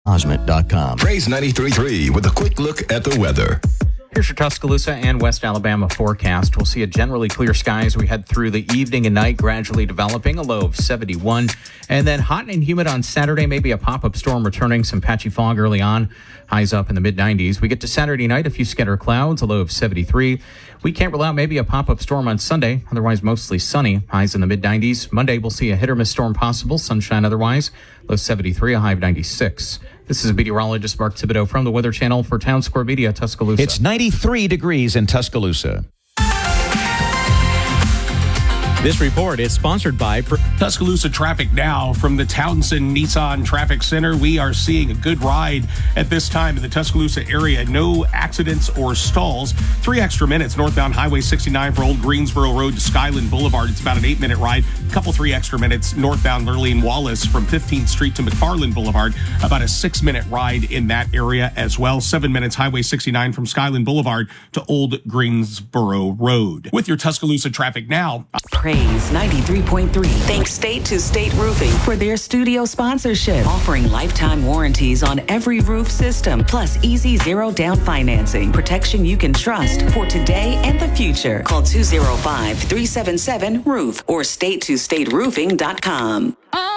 Osment.com. Praise 93.3 with a quick look at the weather. Here's your Tuscaloosa and West Alabama forecast. We'll see a generally clear sky as we head through the evening and night, gradually developing a low of 71. And then hot and humid on Saturday, maybe a pop-up storm returning, some patchy fog early on, highs up in the mid-90s. We get to Saturday night, a few scattered clouds, a low of 73. We can't rule out maybe a pop-up storm on Sunday, otherwise mostly sunny, highs in the mid-90s. Monday, we'll see a hit-or-miss storm possible, sunshine otherwise, low 73, a high of 96. This is meteorologist Mark Thibodeau from the Weather Channel for Town Square Media, Tuscaloosa. It's 93 degrees in Tuscaloosa. This report is sponsored by Tuscaloosa traffic now from the Townsend Nissan Traffic Center. We are seeing a good ride at this time in the Tuscaloosa area. No accidents or stalls. 3 extra minutes northbound Highway 69 for Old Greensboro Road to Skyland Boulevard. It's about an 8-minute ride. Couple 3 extra minutes northbound Lurleen Wallace from 15th Street to McFarland Boulevard. About a 6-minute ride in that area as well. 7 minutes Highway 69 from Skyland Boulevard to Old Greensboro Road. With your Tuscaloosa traffic now. Praise 93.3. Thanks State to State Roofing for their studio sponsorship, offering lifetime warranties on every roof system, plus easy zero-down financing, protection you can trust for today and the future. Call 205-377-ROOF or state2stateroofing.com.